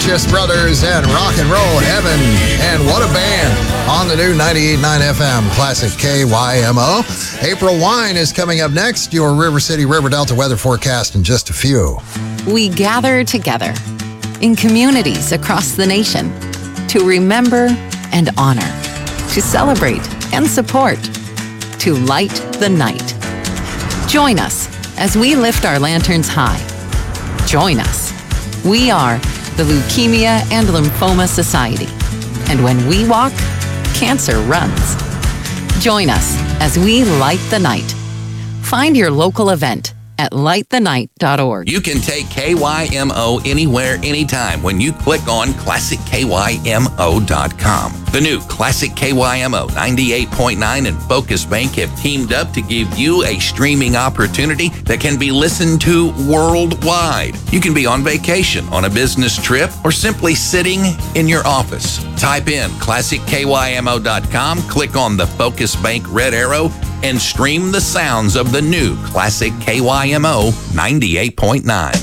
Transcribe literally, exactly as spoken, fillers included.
Righteous Brothers and Rock and Roll Heaven. And what a band on the new ninety-eight point nine F M Classic K Y M O. April Wine is coming up next. Your River City, River Delta weather forecast in just a few. We gather together in communities across the nation to remember and honor, to celebrate and support, to light the night. Join us as we lift our lanterns high. Join us. We are the Leukemia and Lymphoma Society. And when we walk, cancer runs. Join us as we light the night. Find your local event at light the night dot org. You can take K Y M O anywhere, anytime when you click on classic K Y M O dot com. The new Classic K Y M O ninety-eight point nine and Focus Bank have teamed up to give you a streaming opportunity that can be listened to worldwide. You can be on vacation, on a business trip, or simply sitting in your office. Type in classic K Y M O dot com, click on the Focus Bank red arrow, and stream the sounds of the new Classic K Y M O ninety-eight point nine.